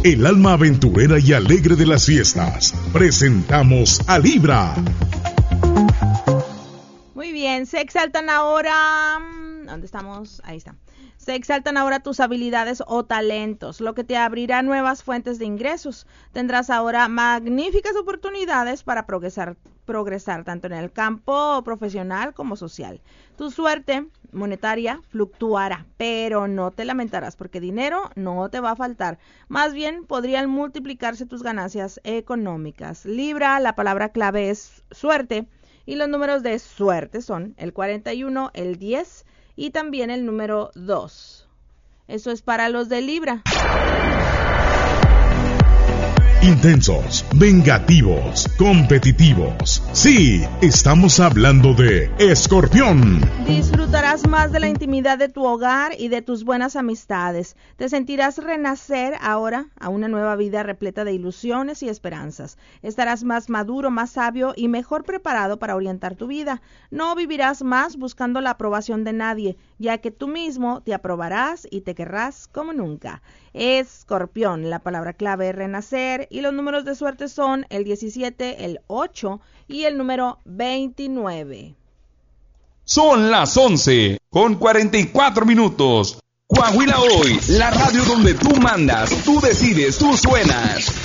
el alma aventurera y alegre de las fiestas. Presentamos a Libra. Muy bien, se exaltan ahora... ¿Dónde estamos? Ahí está. Se exaltan ahora tus habilidades o talentos, lo que te abrirá nuevas fuentes de ingresos. Tendrás ahora magníficas oportunidades para progresar tanto en el campo profesional como social. Tu suerte monetaria fluctuará, pero no te lamentarás porque dinero no te va a faltar. Más bien podrían multiplicarse tus ganancias económicas. Libra, la palabra clave es suerte y los números de suerte son el 41, el 10 y también el número 2. Eso es para los de Libra. Intensos, vengativos, competitivos. Sí, estamos hablando de Escorpión. Disfrutarás más de la intimidad de tu hogar y de tus buenas amistades. Te sentirás renacer ahora a una nueva vida repleta de ilusiones y esperanzas. Estarás más maduro, más sabio y mejor preparado para orientar tu vida. No vivirás más buscando la aprobación de nadie, ya que tú mismo te aprobarás y te querrás como nunca. Escorpión, la palabra clave es renacer y los números de suerte son el 17, el 8 y el número 29. Son las 11:44. Coahuila Hoy, la radio donde tú mandas, tú decides, tú suenas.